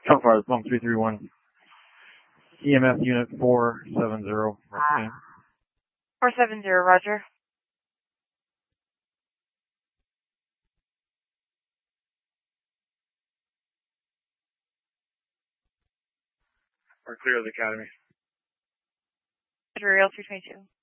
Sunfire, Plum 331. EMF unit 470. 470, roger. We're clear of the academy. Roger, Rail 322.